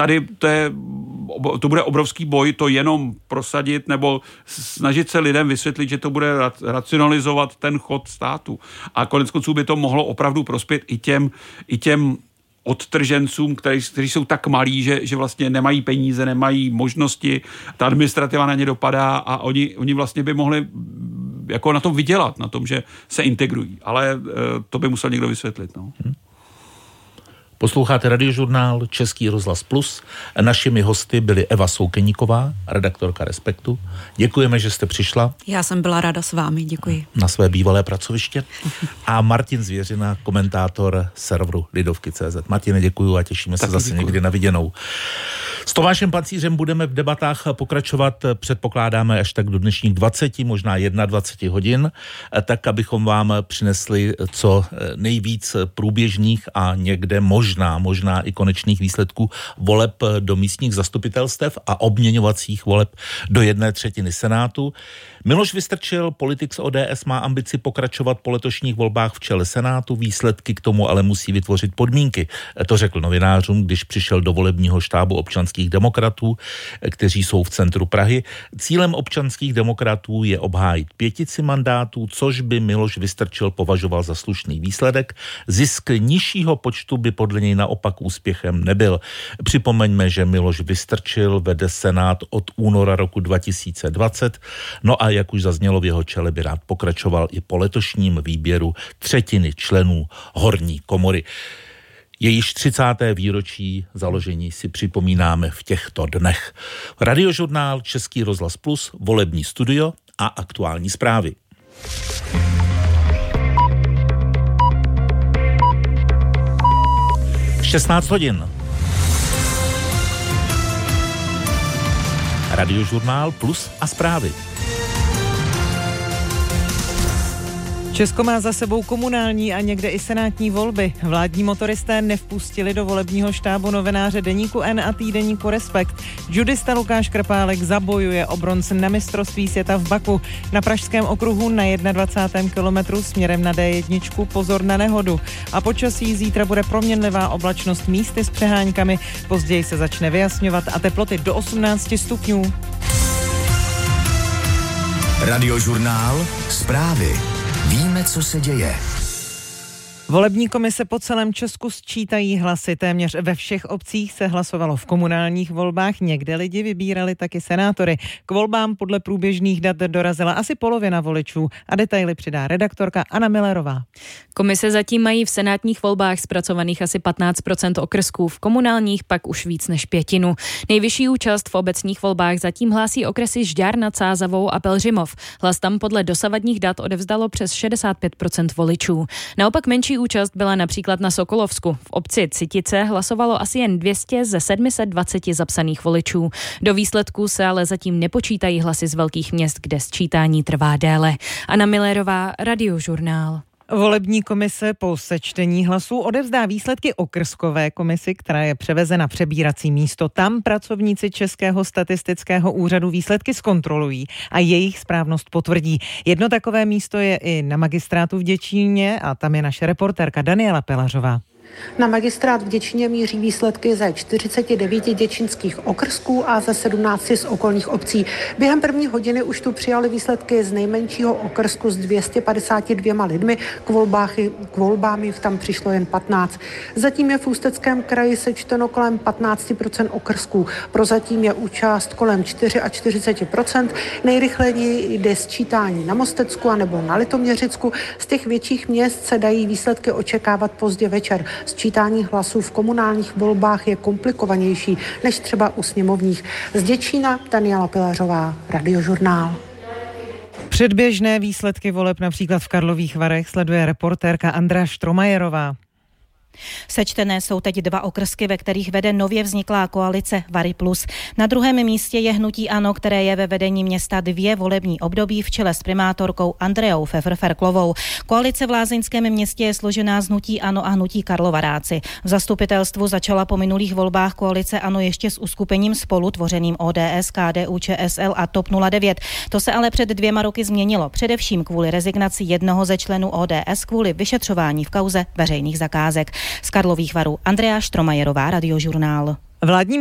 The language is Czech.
tady to bude obrovský boj, to jenom prosadit nebo snažit se lidem vysvětlit, že to bude racionalizovat ten chod státu. A koneckonců by to mohlo opravdu prospět i těm odtržencům, kteří jsou tak malí, že vlastně nemají peníze, nemají možnosti, ta administrativa na ně dopadá a oni vlastně by mohli jako na tom vydělat, na tom, že se integrují. Ale to by musel někdo vysvětlit. No. Posloucháte Radiožurnál Český rozhlas Plus. Našimi hosty byly Eva Soukeníková, redaktorka Respektu. Děkujeme, že jste přišla. Já jsem byla ráda s vámi, děkuji. Na své bývalé pracoviště. A Martin Zvěřina, komentátor serveru Lidovky.cz. Martine, děkuju a těšíme se zase někdy na viděnou. S Tomášem Pancířem budeme v debatách pokračovat, předpokládáme až tak do dnešních 20, možná 21 hodin, tak abychom vám přinesli co nejvíc průběžných a někde možná i konečných výsledků voleb do místních zastupitelstev a obměňovacích voleb do 1/3 Senátu. Miloš Vystrčil, politik z ODS, má ambici pokračovat po letošních volbách v čele Senátu, výsledky k tomu ale musí vytvořit podmínky. To řekl novinářům, když přišel do volebního štábu občanských demokratů, kteří jsou v centru Prahy. Cílem občanských demokratů je obhájit 5 mandátů, což by Miloš Vystrčil považoval za slušný výsledek. Zisk nižšího počtu by podle něj naopak úspěchem nebyl. Připomeňme, že Miloš Vystrčil vede Senát od února roku 2020, no a jak už zaznělo, v jeho čele by rád pokračoval i po letošním výběru 1/3 členů horní komory. Jejíž 30. výročí založení si připomínáme v těchto dnech. Radiožurnál Český rozhlas Plus, volební studio a aktuální zprávy. V 16 hodin. Radiožurnál Plus a zprávy. Česko má za sebou komunální a někde i senátní volby. Vládní motoristé nevpustili do volebního štábu novináře deníku N a týdeníku Respekt. Judista Lukáš Krpálek zabojuje o bronz na mistrovství světa v Baku. Na pražském okruhu na 21. kilometru směrem na D1 pozor na nehodu. A počasí zítra bude proměnlivá oblačnost místy s přeháňkami. Později se začne vyjasňovat a teploty do 18 stupňů. Radiožurnál Zprávy. Víme, co se děje. Volební komise po celém Česku sčítají hlasy. Téměř ve všech obcích se hlasovalo v komunálních volbách, někde lidi vybírali taky senátory. K volbám podle průběžných dat dorazila asi polovina voličů a detaily přidá redaktorka Anna Millerová. Komise zatím mají v senátních volbách zpracovaných asi 15% okrsků, v komunálních pak už víc než 1/5. Nejvyšší účast v obecních volbách zatím hlásí okresy Žďár nad Sázavou a Pelhřimov. Hlas tam podle dosavadních dat odevzdalo přes 65% voličů. Naopak menší účast byla například na Sokolovsku. V obci Citice hlasovalo asi jen 200 ze 720 zapsaných voličů. Do výsledků se ale zatím nepočítají hlasy z velkých měst, kde sčítání trvá déle. Anna Millerová, Radiožurnál. Volební komise po sečtení hlasů odevzdá výsledky okrskové komisi, která je převezena přebírací místo. Tam pracovníci Českého statistického úřadu výsledky zkontrolují a jejich správnost potvrdí. Jedno takové místo je i na magistrátu v Děčíně a tam je naše reportérka Daniela Pelařová. Na magistrát v Děčíně míří výsledky ze 49 děčínských okrsků a ze 17 z okolních obcí. Během první hodiny už tu přijali výsledky z nejmenšího okrsku s 252 lidmi, k volbám jich tam přišlo jen 15. Zatím je v Ústeckém kraji sečteno kolem 15% okrsků. Prozatím je účast kolem 44%. Nejrychleji jde sčítání na Mostecku anebo na Litoměřicku. Z těch větších měst se dají výsledky očekávat pozdě večer. Sčítání hlasů v komunálních volbách je komplikovanější než třeba u sněmovních. Z Děčína Daniela Pilařová, Radiožurnál. Předběžné výsledky voleb například v Karlových Varech sleduje reportérka Andrea Štromajerová. Sečtené jsou teď 2 okrsky, ve kterých vede nově vzniklá koalice Vary Plus. Na druhém místě je hnutí ANO, které je ve vedení města 2 volební období v čele s primátorkou Andreou Pfeffer-Ferklovou. Koalice v Lázeňském městě je složená z hnutí ANO a hnutí Karlovaráci. V zastupitelstvu začala po minulých volbách koalice ANO ještě s uskupením Spolu, tvořeným ODS, KDU, ČSL a TOP 09. To se ale před 2 roky změnilo, především kvůli rezignaci jednoho ze členů ODS kvůli vyšetřování v kauze veřejných zakázek. Z Karlových Varů Andrea Štromajerová, Radiožurnál. Vládní